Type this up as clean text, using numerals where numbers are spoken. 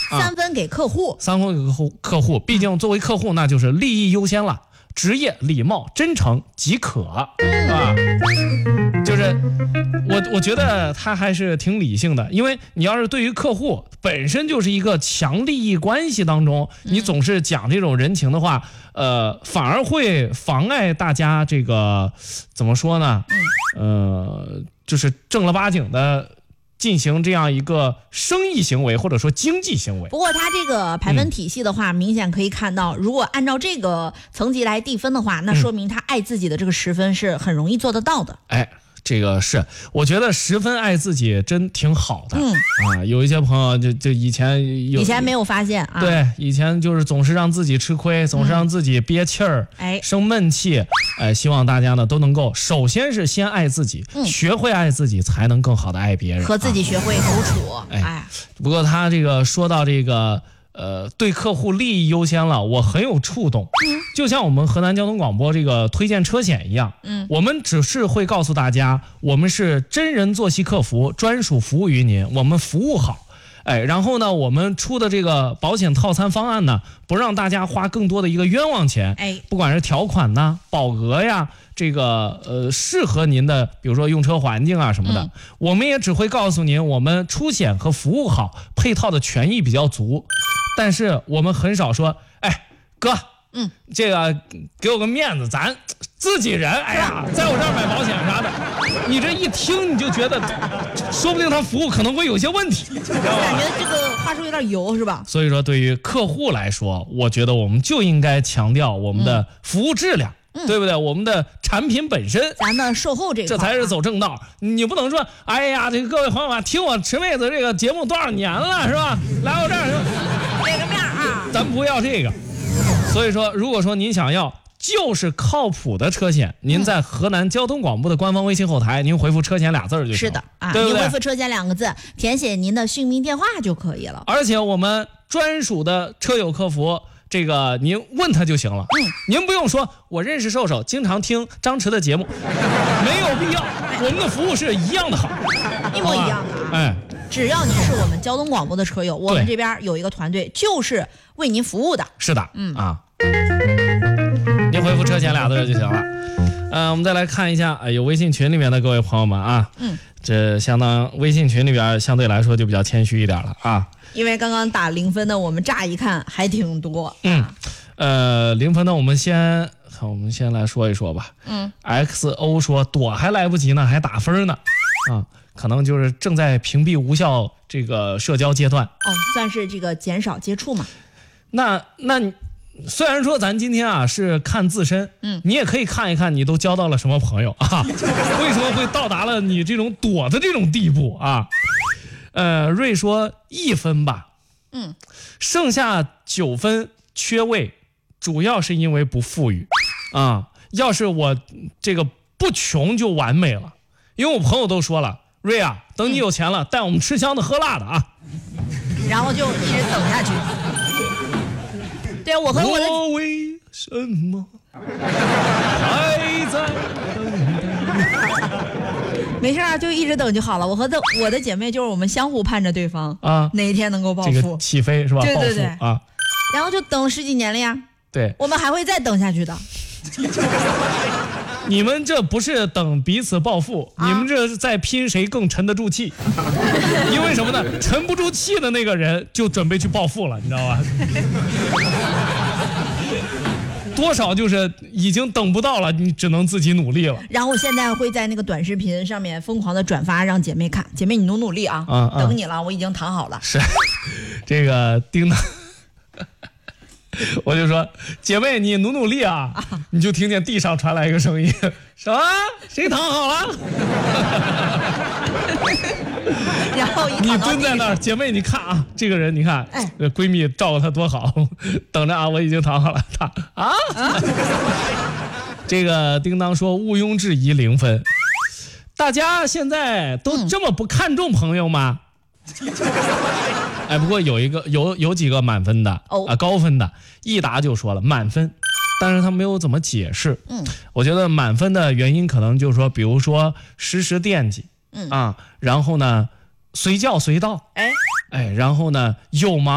3分给客户 ，3分给客户，毕竟作为客户那就是利益优先了，职业、礼貌、真诚即可啊。就是我觉得他还是挺理性的，因为你要是对于客户本身就是一个强利益关系当中，你总是讲这种人情的话，反而会妨碍大家这个怎么说呢？就是正儿八经的进行这样一个生意行为或者说经济行为。 不过它这个排分体系的话，明显可以看到，如果按照这个层级来递分的话，那说明他爱自己的这个10分是很容易做得到的。 这个是，我觉得10分爱自己真挺好的。有一些朋友就以前没有发现啊。 对，以前就是总是让自己吃亏，总是让自己憋气儿，生闷气。希望大家呢都能够，首先是先爱自己，学会爱自己，才能更好的爱别人， 和自己学会独处。 不过他这个说到这个。对客户利益优先了，我很有触动。就像我们河南交通广播这个推荐车险一样，我们只是会告诉大家，我们是真人坐席客服，专属服务于您，我们服务好。然后呢，我们出的这个保险套餐方案呢，不让大家花更多的一个冤枉钱。不管是条款呐、保额呀，这个适合您的，比如说用车环境啊什么的，我们也只会告诉您，我们出险和服务好，配套的权益比较足。但是我们很少说，哥，这个给我个面子，咱自己人，在我这儿买保险啥的，你这一听你就觉得，说不定他服务可能会有些问题，感觉这个话术有点油，是吧？ 所以说，对于客户来说，我觉得我们就应该强调我们的服务质量。对不对？我们的产品本身， 咱的售后这才是走正道。你不能说，这个各位朋友们，听我吃妹子这个节目多少年了，是吧？来我这儿给个面啊！ 咱不要这个。所以说，如果说您想要就是靠谱的车险，您在河南交通广播的官方微信后台，您回复“车险”2字就行。 是的对不对？ 您回复“车险”2个字，填写您的姓名电话就可以了。 而且我们专属的车友客服。这个您问他就行了，您不用说我认识瘦瘦，经常听张弛的节目，没有必要，我们的服务是一样的好， 一模一样的只要你是我们交通广播的车友，我们这边有一个团队就是为您服务的。 是的，您回复“车险”2字就行了。我们再来看一下，有微信群里面的各位朋友们啊，这相当微信群里边相对来说就比较谦虚一点了啊。 因为刚刚打0分的，我们乍一看还挺多。 0分的我们先来说一说吧。XO 说躲还来不及呢，还打分呢。可能就是正在屏蔽无效这个社交阶段。 算是这个减少接触嘛。 那虽然说咱今天是看自身，你也可以看一看你都交到了什么朋友啊？为什么会到达了你这种躲的这种地步啊？瑞说1分吧，剩下9分缺位，主要是因为不富裕要是我这个不穷就完美了，因为我朋友都说了，瑞啊，等你有钱了，带我们吃香的喝辣的啊， 然后就一直等下去。对，我和我的为什么还在等没事就一直等就好了。我的姐妹就是我们相互盼着对方哪一天能够暴富， 这个起飞是吧？ 对对对然后就等了10几年了呀。 对， 我们还会再等下去的。 你们这不是等彼此暴富，你们这是在拼谁更沉得住气。因为什么呢？沉不住气的那个人就准备去暴富了，你知道吧？多少就是已经等不到了，你只能自己努力了。 然后现在会在那个短视频上面疯狂的转发，让姐妹看，姐妹你努力啊，等你了，我已经躺好了。 是，这个叮当，我就说姐妹你努力啊，你就听见地上传来一个声音，什么？谁躺好了？ 然后你蹲在那儿，姐妹你看啊，这个人你看，闺蜜照顾她多好，等着啊，我已经躺好了。她这个叮当说毋庸置疑0分，大家现在都这么不看重朋友吗？不过有几个满分的高分的，一答就说了满分，但是他没有怎么解释。我觉得满分的原因可能就是说，比如说时时惦记，然后呢随叫随到，然后呢有忙